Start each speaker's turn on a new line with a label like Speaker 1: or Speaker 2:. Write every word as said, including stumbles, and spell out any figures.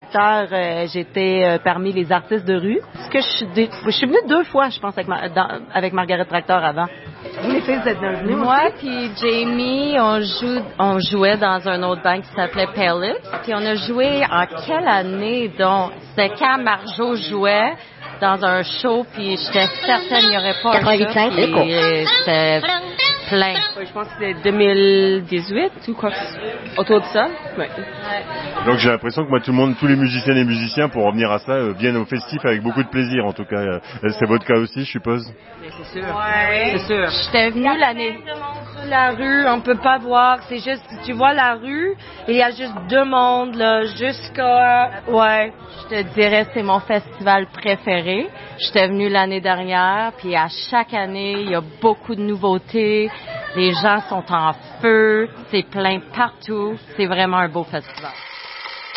Speaker 1: tracteur, euh, j'étais euh, parmi les artistes de rue. Est-ce que je suis, dé... je suis venue deux fois, je pense, avec, ma... Dans... avec Margaret Tracteur avant. Vous les filles, vous êtes venues
Speaker 2: Moi puis Jamie, on joue, on jouait dans un autre band qui s'appelait Pellet. Puis on a joué en quelle année donc? C'était quand Marjo jouait dans un show, puis j'étais certaine qu'il n'y aurait pas un show, puis euh, c'était plein.
Speaker 1: Ouais, je pense que c'était deux mille dix-huit ou quoi, autour de ça. Ouais.
Speaker 3: Donc j'ai l'impression que moi tout le monde, tous les musiciennes et musiciens, pour revenir à ça, euh, viennent au festif avec beaucoup de plaisir. En tout cas, euh, c'est votre cas aussi, je suppose.
Speaker 1: Mais c'est sûr.
Speaker 2: Ouais.
Speaker 1: C'est sûr.
Speaker 2: J'étais venue l'année.
Speaker 4: Sur la rue, on peut pas voir. C'est juste, tu vois la rue, il y a juste deux mondes là, jusqu'à.
Speaker 2: Ouais. Je te dirais, c'est mon festival préféré. J'étais venue l'année dernière, puis à chaque année, il y a beaucoup de nouveautés. Les gens sont en feu, c'est plein partout. C'est vraiment un beau festival.